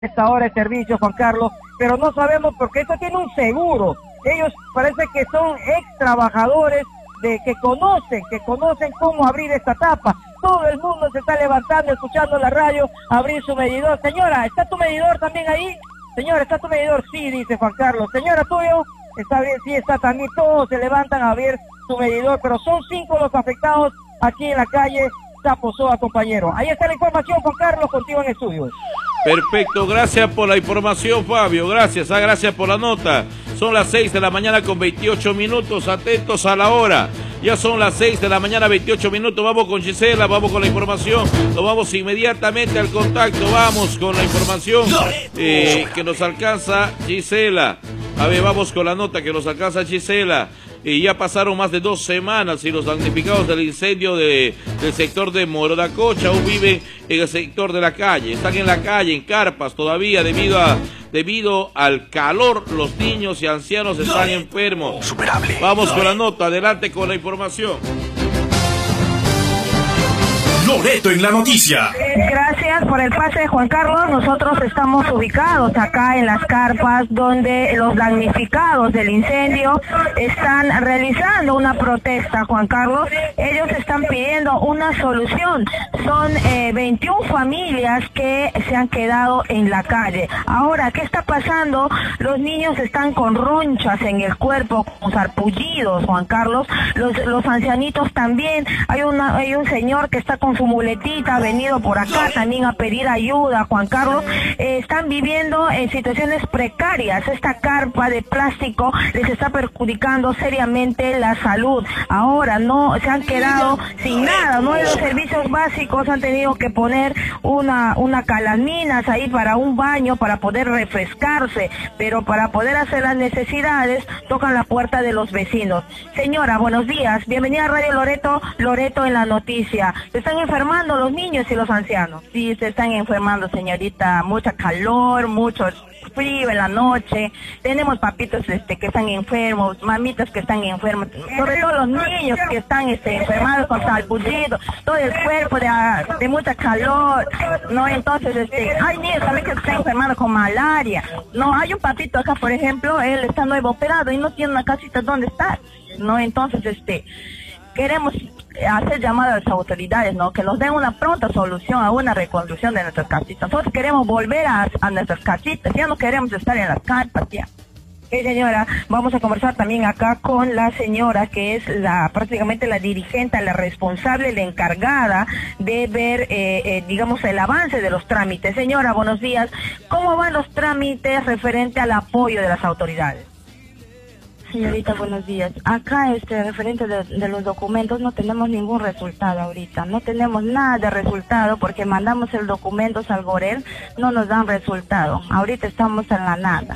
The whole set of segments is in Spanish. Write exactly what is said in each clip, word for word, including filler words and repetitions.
esta hora de servicio, Juan Carlos, pero no sabemos porque esto tiene un seguro. Ellos parece que son ex trabajadores de que conocen, que conocen cómo abrir esta tapa. Todo el mundo se está levantando, escuchando la radio, abrir su medidor. Señora, ¿está tu medidor también ahí? Señora, ¿está tu medidor? Sí, dice Juan Carlos. Señora, ¿tuyo? Está bien, sí, está también. Todos se levantan a abrir su medidor, pero son cinco los afectados aquí en la calle Zaposoa, compañero. Ahí está la información, Juan Carlos, contigo en estudios. Perfecto, gracias por la información, Fabio, gracias, ah, gracias por la nota. Son las seis de la mañana con veintiocho minutos, atentos a la hora. Ya son las seis de la mañana, veintiocho minutos, vamos con Gisela, vamos con la información, nos vamos inmediatamente al contacto, vamos con la información eh, que nos alcanza Gisela. A ver, vamos con la nota que nos alcanza Gisela. Y ya pasaron más de dos semanas y los damnificados del incendio de, del sector de Morodacocha aún viven en el sector de la calle. Están en la calle, en carpas todavía debido a debido al calor. Los niños y ancianos están enfermos. Superable. Vamos con la nota, adelante con la información. Loreto en la noticia. Gracias por el pase, Juan Carlos. Nosotros estamos ubicados acá en las carpas donde los damnificados del incendio están realizando una protesta, Juan Carlos. Ellos están pidiendo una solución. Son eh, veintiuna familias que se han quedado en la calle. Ahora, ¿qué está pasando? Los niños están con ronchas en el cuerpo, con sarpullidos, Juan Carlos. Los, los ancianitos también. Hay, una, hay un señor que está con su muletita, ha venido por acá también a pedir ayuda, Juan Carlos. Eh, están viviendo en situaciones precarias. Esta carpa de plástico les está perjudicando seriamente la salud. Ahora no se han quedado sin nada, no en los servicios básicos han tenido que poner una, una calaminas ahí para un baño, para poder refrescarse, pero para poder hacer las necesidades tocan la puerta de los vecinos. Señora, buenos días, bienvenida a Radio Loreto, Loreto en la noticia. Están enfermando los niños y los ancianos. Sí, se están enfermando, señorita. Mucha calor, mucho frío en la noche. Tenemos papitos este que están enfermos, mamitas que están enfermas, sobre todo los niños que están este enfermados con salpullido, todo el cuerpo de, de mucha calor, ¿no? Entonces, este, hay niños también que están enfermados con malaria. No, hay un papito acá, por ejemplo, él está nuevo operado y no tiene una casita donde estar, ¿no? Entonces, este, queremos hacer llamada a las autoridades, ¿no? Que nos den una pronta solución a una reconstrucción de nuestras casitas. Nosotros queremos volver a, a nuestras casitas, ya no queremos estar en las carpas, ya. Sí, señora, vamos a conversar también acá con la señora que es la prácticamente la dirigente, la responsable, la encargada de ver, eh, eh, digamos, el avance de los trámites. Señora, buenos días. ¿Cómo van los trámites referente al apoyo de las autoridades? Señorita, buenos días. Acá, este, referente de, de los documentos, no tenemos ningún resultado ahorita. No tenemos nada de resultado porque mandamos el documento al Gorel, no nos dan resultado. Ahorita estamos en la nada.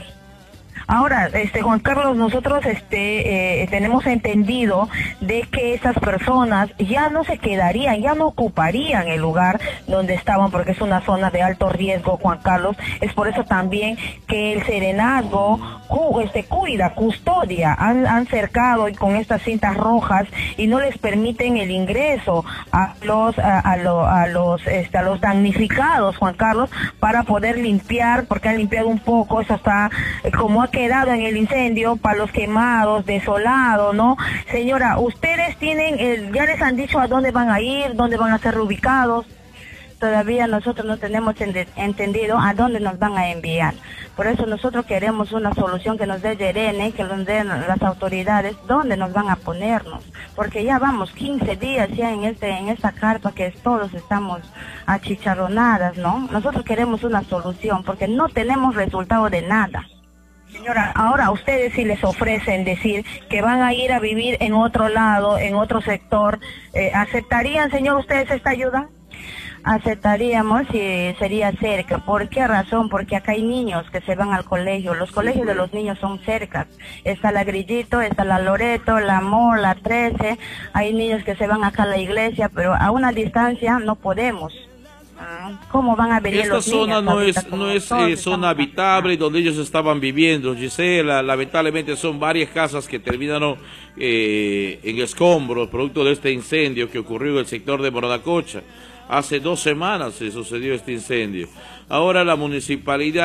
Ahora, este Juan Carlos, nosotros este eh, tenemos entendido de que esas personas ya no se quedarían, ya no ocuparían el lugar donde estaban porque es una zona de alto riesgo, Juan Carlos. Es por eso también que el serenazgo cu, este cuida, custodia, han, han cercado y con estas cintas rojas y no les permiten el ingreso a los a, a, lo, a los este, a los damnificados, Juan Carlos, para poder limpiar, porque han limpiado un poco, eso está eh, como ha quedado en el incendio, para los quemados, desolados, ¿no? Señora, ustedes tienen, eh, ya les han dicho a dónde van a ir, dónde van a ser reubicados. Todavía nosotros no tenemos entendido a dónde nos van a enviar. Por eso nosotros queremos una solución que nos dé Yerene, que nos den las autoridades, dónde nos van a ponernos. Porque ya vamos quince días ya en este en esta carpa que todos estamos achicharronadas, ¿no? Nosotros queremos una solución porque no tenemos resultado de nada. Señora, ahora ustedes si les ofrecen decir que van a ir a vivir en otro lado, en otro sector, eh, ¿aceptarían, señor, ustedes esta ayuda? Aceptaríamos si sería cerca. ¿Por qué razón? Porque acá hay niños que se van al colegio. Los colegios de los niños son cerca. Está la Grillito, está la Loreto, la Amor, la trece. Hay niños que se van acá a la iglesia, pero a una distancia no podemos. ¿Cómo van a venir Esta los zona niños, no ahorita, es no es eh, zona habitable donde ellos estaban viviendo, Gisela. Lamentablemente son varias casas que terminaron eh, en escombros producto de este incendio que ocurrió en el sector de Morodacocha. Hace dos semanas se sucedió este incendio. Ahora la municipalidad